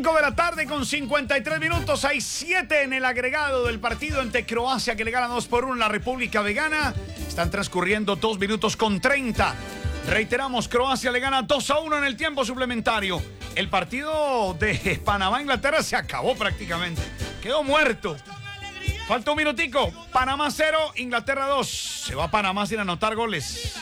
5 de la tarde con 53 minutos. Hay 7 en el agregado del partido ante Croacia, que le gana 2-1 en la República de Ghana. Están transcurriendo 2 minutos con 30. Reiteramos, Croacia le gana 2-1 en el tiempo suplementario. El partido de Panamá-Inglaterra se acabó prácticamente. Quedó muerto. Falta un minutico. Panamá 0, Inglaterra 2. Se va Panamá sin anotar goles.